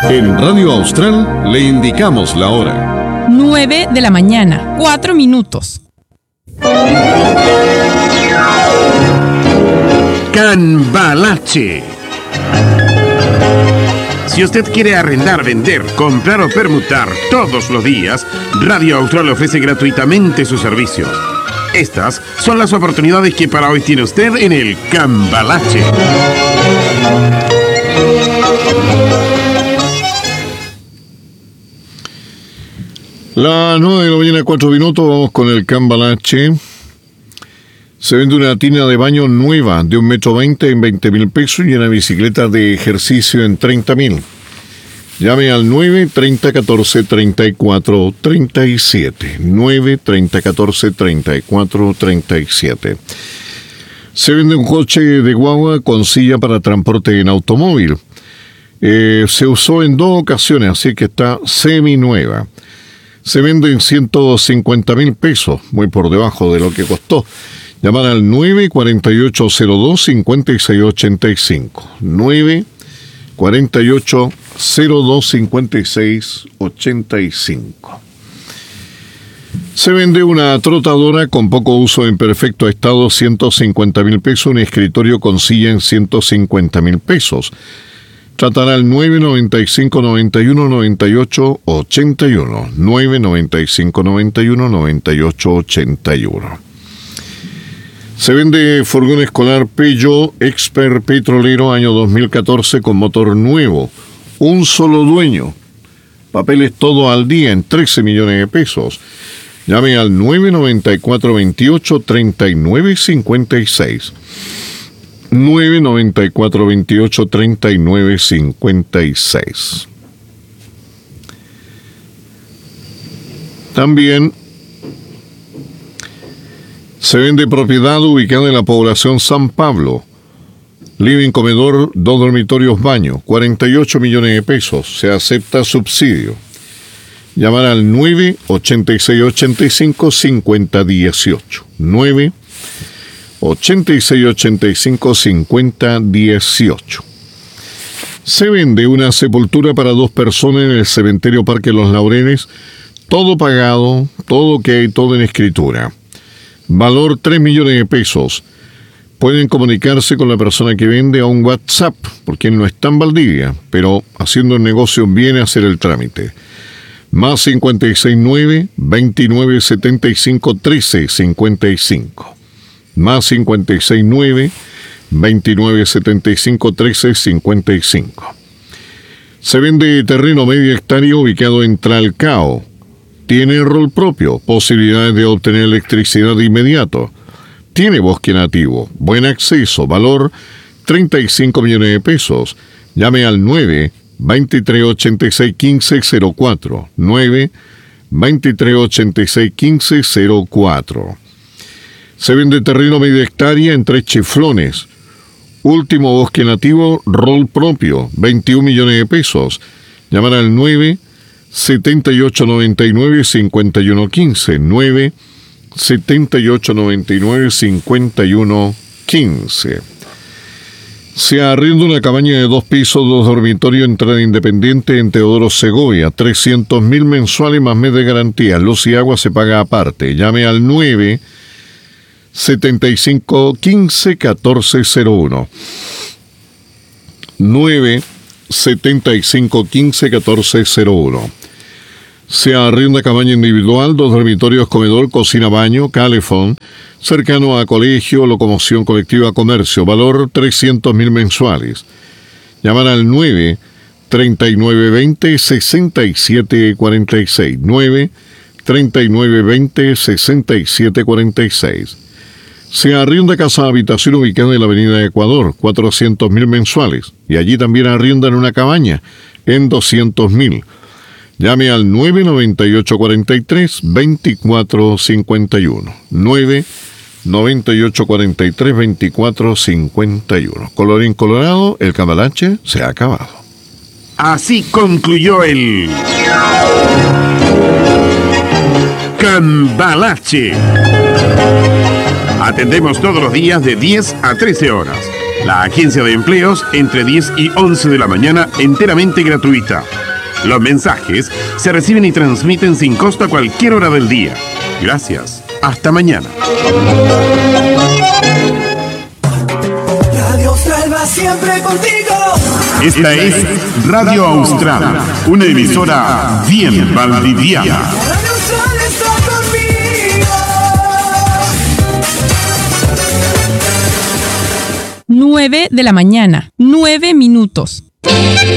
En Radio Austral le indicamos la hora. 9 de la mañana, 4 minutos. Cambalache. Si usted quiere arrendar, vender, comprar o permutar todos los días, Radio Austral ofrece gratuitamente su servicio. Estas son las oportunidades que para hoy tiene usted en el Cambalache. La 9 de la mañana, 4 minutos, vamos con el Cambalache. Se vende una tina de baño nueva de 1,20 m en 20.000 pesos y una bicicleta de ejercicio en 30.000. Llame al 9 30 14 34 37. 9 30 14 34 37. Se vende un coche de guagua con silla para transporte en automóvil. Se usó en 2 ocasiones, así que está seminueva. Se vende en 150.000 pesos, muy por debajo de lo que costó. Llamar al 94802-5685. 94802-5685. Se vende una trotadora con poco uso en perfecto estado, 150.000 pesos. Un escritorio con silla en 150.000 pesos. Tratará al 995-91-98-81. 995-91-98-81. Se vende furgón escolar Peugeot Expert petrolero año 2014 con motor nuevo. Un solo dueño. Papeles todo al día en 13 millones de pesos. Llame al 994-28-3956. 994-28-3956. También se vende propiedad ubicada en la población San Pablo. Living, comedor, 2 dormitorios, baño, 48 millones de pesos. Se acepta subsidio. Llamar al 98685-5018. 98685-5018. Se vende una sepultura para 2 personas en el cementerio Parque Los Laureles. Todo pagado, todo ok, todo en escritura. Valor 3 millones de pesos. Pueden comunicarse con la persona que vende a un WhatsApp, porque él no está en Valdivia, pero haciendo el negocio viene a hacer el trámite. Más 569-2975-1355. Más 569-2975-1355. Se vende terreno media hectárea ubicado en Tralcao. Tiene rol propio, posibilidades de obtener electricidad de inmediato. Tiene bosque nativo, buen acceso, valor 35 millones de pesos. Llame al 9-2386-1504. 9-2386-1504. Se vende terreno media hectárea en 3 chiflones. Último bosque nativo, rol propio, 21 millones de pesos. Llamar al 9-7899-5115. 9-7899-5115. Se arrienda una cabaña de 2 pisos, 2 dormitorios, entrada independiente en Teodoro Segovia. 300.000 mensuales más mes de garantía. Luz y agua se paga aparte. Llame al 9-7515-1401. 9-7515-1401. Se arrienda cabaña individual, 2 dormitorios, comedor, cocina, baño, calefón, cercano a colegio, locomoción colectiva, comercio. Valor 300.000 mensuales. Llamar al 9-3920-6746. 9-3920-6746. Se arrienda casa habitación ubicada en la avenida Ecuador, 400.000 mensuales. Y allí también arriendan una cabaña en 200.000. Llame al 998-43-2451. 998-43-2451. Colorín colorado, el Cambalache se ha acabado. Así concluyó el Cambalache. Atendemos todos los días de 10 a 13 horas. La agencia de empleos entre 10 y 11 de la mañana, enteramente gratuita. Los mensajes se reciben y transmiten sin costo a cualquier hora del día. Gracias. Hasta mañana. Radio Austral va siempre contigo. Esta es Radio Austral, una emisora bien valdiviana. Radio Austral está conmigo. 9 de la mañana, 9 minutos.